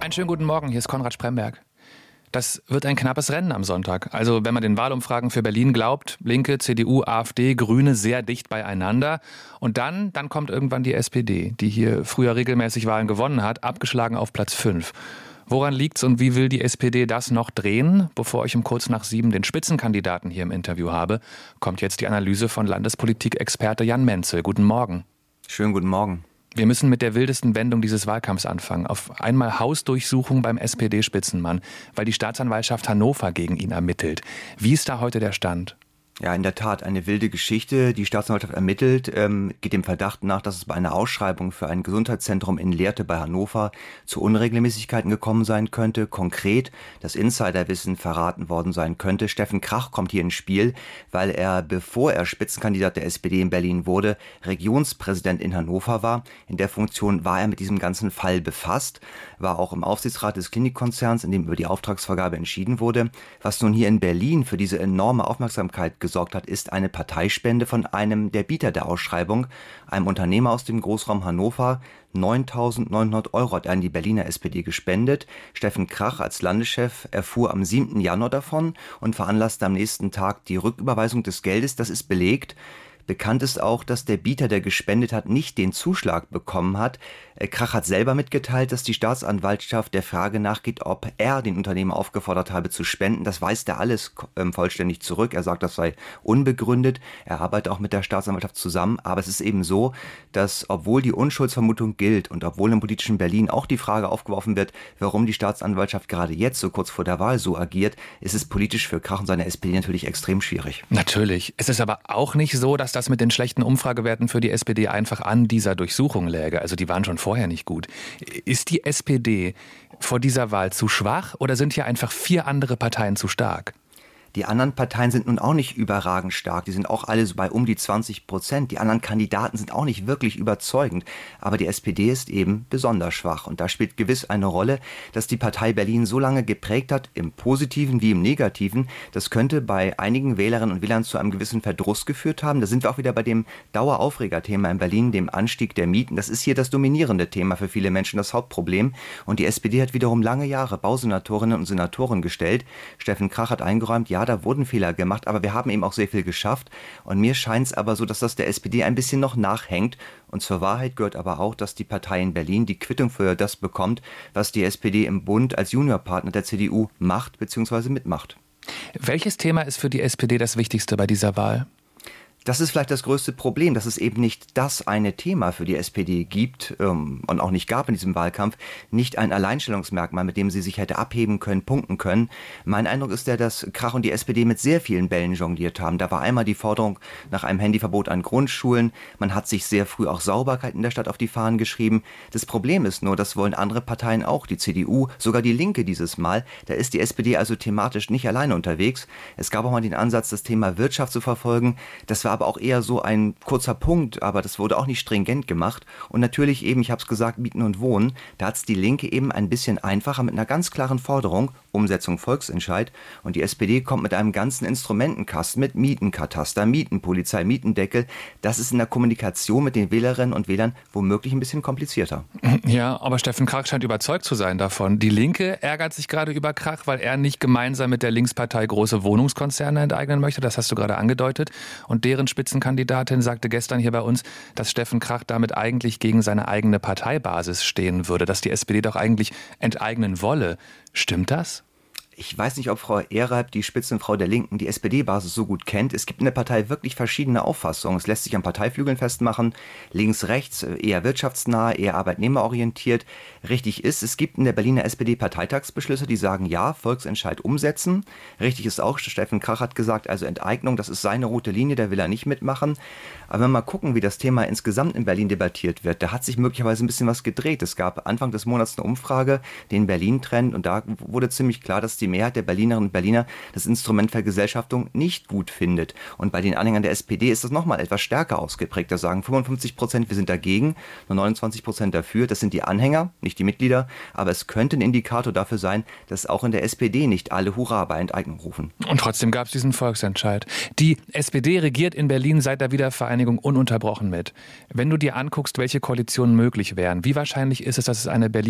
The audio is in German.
Einen schönen guten Morgen, hier ist Konrad Spremberg. Das wird ein knappes Rennen am Sonntag. Also wenn man den Wahlumfragen für Berlin glaubt, Linke, CDU, AfD, Grüne sehr dicht beieinander. Und dann kommt irgendwann die SPD, die hier früher regelmäßig Wahlen gewonnen hat, abgeschlagen auf Platz 5. Woran liegt's und wie will die SPD das noch drehen? Bevor ich um kurz nach 7 den Spitzenkandidaten hier im Interview habe, kommt jetzt die Analyse von Landespolitikexperte Jan Menzel. Guten Morgen. Schönen guten Morgen. Wir müssen mit der wildesten Wendung dieses Wahlkampfs anfangen. Auf einmal Hausdurchsuchung beim SPD-Spitzenmann, weil die Staatsanwaltschaft Hannover gegen ihn ermittelt. Wie ist da heute der Stand? Ja, in der Tat eine wilde Geschichte. Die Staatsanwaltschaft ermittelt, geht dem Verdacht nach, dass es bei einer Ausschreibung für ein Gesundheitszentrum in Lehrte bei Hannover zu Unregelmäßigkeiten gekommen sein könnte. Konkret, das Insiderwissen verraten worden sein könnte. Steffen Krach kommt hier ins Spiel, weil er, bevor er Spitzenkandidat der SPD in Berlin wurde, Regionspräsident in Hannover war. In der Funktion war er mit diesem ganzen Fall befasst, war auch im Aufsichtsrat des Klinikkonzerns, in dem über die Auftragsvergabe entschieden wurde. Was nun hier in Berlin für diese enorme Aufmerksamkeit gesorgt hat, ist eine Parteispende von einem der Bieter der Ausschreibung, einem Unternehmer aus dem Großraum Hannover. 9.900 € hat er an die Berliner SPD gespendet. Steffen Krach als Landeschef erfuhr am 7. Januar davon und veranlasste am nächsten Tag die Rücküberweisung des Geldes. Das ist belegt. Bekannt ist auch, dass der Bieter, der gespendet hat, nicht den Zuschlag bekommen hat. Krach hat selber mitgeteilt, dass die Staatsanwaltschaft der Frage nachgeht, ob er den Unternehmer aufgefordert habe zu spenden. Das weist er alles vollständig zurück. Er sagt, das sei unbegründet. Er arbeitet auch mit der Staatsanwaltschaft zusammen. Aber es ist eben so, dass obwohl die Unschuldsvermutung gilt und obwohl im politischen Berlin auch die Frage aufgeworfen wird, warum die Staatsanwaltschaft gerade jetzt, so kurz vor der Wahl, so agiert, ist es politisch für Krach und seine SPD natürlich extrem schwierig. Natürlich. Es ist aber auch nicht so, dass das mit den schlechten Umfragewerten für die SPD einfach an dieser Durchsuchung läge. Also die waren schon vorher nicht gut. Ist die SPD vor dieser Wahl zu schwach oder sind hier einfach 4 andere Parteien zu stark? Die anderen Parteien sind nun auch nicht überragend stark. Die sind auch alle so bei um die 20%. Die anderen Kandidaten sind auch nicht wirklich überzeugend. Aber die SPD ist eben besonders schwach. Und da spielt gewiss eine Rolle, dass die Partei Berlin so lange geprägt hat, im Positiven wie im Negativen. Das könnte bei einigen Wählerinnen und Wählern zu einem gewissen Verdruss geführt haben. Da sind wir auch wieder bei dem Daueraufregerthema in Berlin, dem Anstieg der Mieten. Das ist hier das dominierende Thema für viele Menschen, das Hauptproblem. Und die SPD hat wiederum lange Jahre Bausenatorinnen und Senatoren gestellt. Steffen Krach hat eingeräumt, ja, da wurden Fehler gemacht, aber wir haben eben auch sehr viel geschafft. Und mir scheint es aber so, dass das der SPD ein bisschen noch nachhängt. Und zur Wahrheit gehört aber auch, dass die Partei in Berlin die Quittung für das bekommt, was die SPD im Bund als Juniorpartner der CDU macht bzw. mitmacht. Welches Thema ist für die SPD das Wichtigste bei dieser Wahl? Das ist vielleicht das größte Problem, dass es eben nicht das eine Thema für die SPD gibt und auch nicht gab in diesem Wahlkampf, nicht ein Alleinstellungsmerkmal, mit dem sie sich hätte abheben können, punkten können. Mein Eindruck ist der, dass Krach und die SPD mit sehr vielen Bällen jongliert haben. Da war einmal die Forderung nach einem Handyverbot an Grundschulen. Man hat sich sehr früh auch Sauberkeit in der Stadt auf die Fahnen geschrieben. Das Problem ist nur, das wollen andere Parteien auch, die CDU, sogar die Linke dieses Mal. Da ist die SPD also thematisch nicht alleine unterwegs. Es gab auch mal den Ansatz, das Thema Wirtschaft zu verfolgen. Das war aber auch eher so ein kurzer Punkt, aber das wurde auch nicht stringent gemacht. Und natürlich eben, ich habe es gesagt, Mieten und Wohnen, da hat es die Linke eben ein bisschen einfacher mit einer ganz klaren Forderung, Umsetzung Volksentscheid. Und die SPD kommt mit einem ganzen Instrumentenkasten mit Mietenkataster, Mietenpolizei, Mietendeckel. Das ist in der Kommunikation mit den Wählerinnen und Wählern womöglich ein bisschen komplizierter. Ja, aber Steffen Krach scheint überzeugt zu sein davon. Die Linke ärgert sich gerade über Krach, weil er nicht gemeinsam mit der Linkspartei große Wohnungskonzerne enteignen möchte. Das hast du gerade angedeutet. Und deren Spitzenkandidatin sagte gestern hier bei uns, dass Steffen Krach damit eigentlich gegen seine eigene Parteibasis stehen würde, dass die SPD doch eigentlich enteignen wolle. Stimmt das? Ich weiß nicht, ob Frau Ehreib, die Spitzenfrau der Linken, die SPD-Basis so gut kennt. Es gibt in der Partei wirklich verschiedene Auffassungen. Es lässt sich an Parteiflügeln festmachen. Links, rechts, eher wirtschaftsnah, eher arbeitnehmerorientiert. Richtig ist, es gibt in der Berliner SPD Parteitagsbeschlüsse, die sagen, ja, Volksentscheid umsetzen. Richtig ist auch, Steffen Krach hat gesagt, also Enteignung, das ist seine rote Linie, da will er nicht mitmachen. Aber wenn wir mal gucken, wie das Thema insgesamt in Berlin debattiert wird, da hat sich möglicherweise ein bisschen was gedreht. Es gab Anfang des Monats eine Umfrage, den Berlin-Trend, und da wurde ziemlich klar, dass die Mehrheit der Berlinerinnen und Berliner das Instrument Vergesellschaftung nicht gut findet. Und bei den Anhängern der SPD ist das nochmal etwas stärker ausgeprägt. Da sagen 55%, wir sind dagegen, nur 29% dafür. Das sind die Anhänger, nicht die Mitglieder. Aber es könnte ein Indikator dafür sein, dass auch in der SPD nicht alle Hurra bei Enteignung rufen. Und trotzdem gab es diesen Volksentscheid. Die SPD regiert in Berlin seit der Wiedervereinigung ununterbrochen mit. Wenn du dir anguckst, welche Koalitionen möglich wären, wie wahrscheinlich ist es, dass es eine Berlin